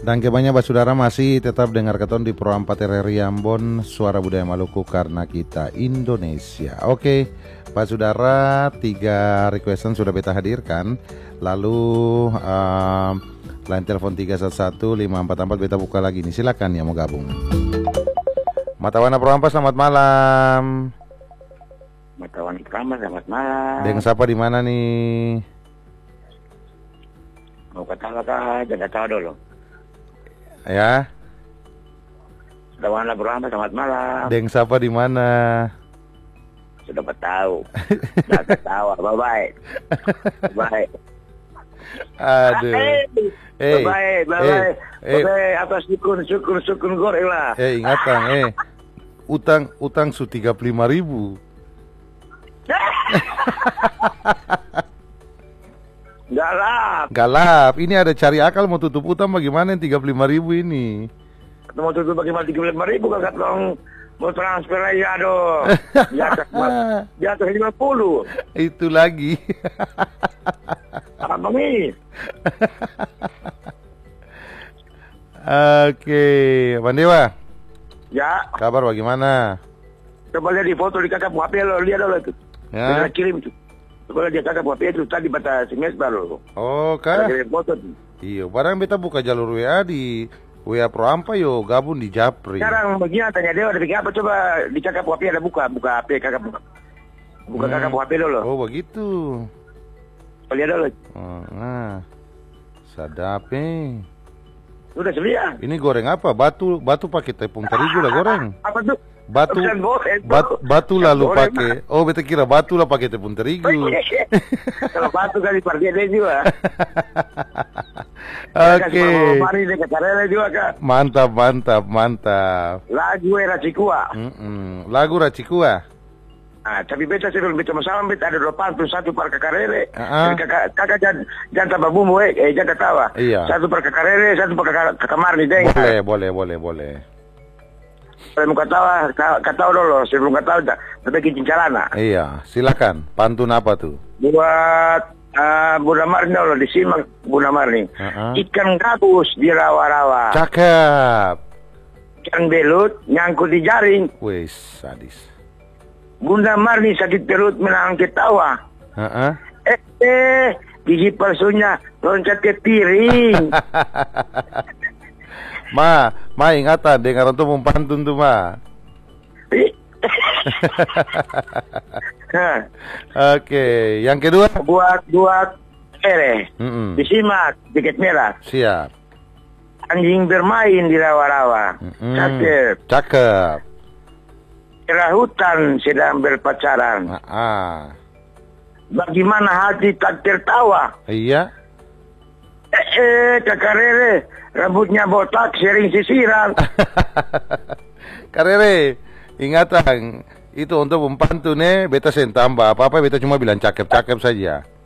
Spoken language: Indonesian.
Dan kebanyakan Pak Saudara masih tetap dengar keton di Pro 4 RRI Ambon, Suara Budaya Maluku karena kita Indonesia. Oke, Pak Saudara, 3 requestan sudah beta hadirkan. Lalu line telepon 311-544 beta buka lagi nih. Silakan yang mau gabung. Matawana Pro 4, selamat malam. Matawana Pro 4, selamat malam. Dengan siapa di mana nih? Mau kata jangan tahu dulu. Ya. Matawana Pro 4, selamat malam. Dengan siapa di mana? Sudah tahu. Sudah ketawa. Bye-bye. Bye. Aduh. Bye-bye. Bye-bye. Bye-bye. Atas syukur goreng lah. Ingatan, utang su 35.000. Galap. Ini ada cari akal mau tutup utang bagaimana yang 35.000 ini? Mau tutup bagaimana 35.000 kakak dong? Mau transfer aja dong. Di atas 50. Itu lagi. Apa nih? Oke, Bang Dewa. Ya. Kabar bagaimana? Coba lihat di foto di kakak HP lo, lihat dulu itu. Ya. Saya kirim itu. Coba lihat di kakak HP itu tadi batas SMS baru. Oh, kan? Kirim foto. Iya, barang beta buka jalur WA di WA Pro Ampa yo gabung di Japri. Sekarang begini tanya Dewa ada bikin apa, coba di kakak HP ada buka HP kakak buka kakak HP dulu. Oh, begitu. Lihat dulu. Oh, nah. Sadape. Sudah selia. Ini goreng apa? Batu pakai tepung terigu lah goreng. Apa tuh? Batu lalu pakai. Oh, beta kira batu lah pakai tepung terigu. Kalau batu kali parkir dia juga. Oke. Mari dekat karela juga kak. Mantap. Lagu Racikua. Lagu Racikua. Tapi beta sebelum beta masalah beta ada 81 par kakarele. Kakak jangan tambah bumbu jangan ketawa. Iya. 1 par kakarele, 1 par kakamar nih deng. Boleh. Kalau mau ketawa dulu sebelum ketawa tapi kincin calana. Iya, silakan. Pantun apa tuh? Buat Bunda Marni dulu disimak Bunda Marni. Ikan gabus di rawa-rawa. Cakep. Ikan belut nyangkut di jaring. Wes, sadis. Bunda Marni sakit perut menang ketawa. Gigi palsunya loncat ke piring. Ma ingatan dengar untuk pantun tuh, Ma. Oke, yang kedua buat disimak tiket merah. Siap. Anjing bermain di rawa-rawa. Cakep. Cerah hutan sedang berpacaran. Bagaimana hati tak tertawa? Iya. Kakak Rere, rambutnya botak, sering sisiran. Karere, ingatan itu untuk pempantunnya beta sen tambah apa-apa beta cuma bilang cakep-cakep saja.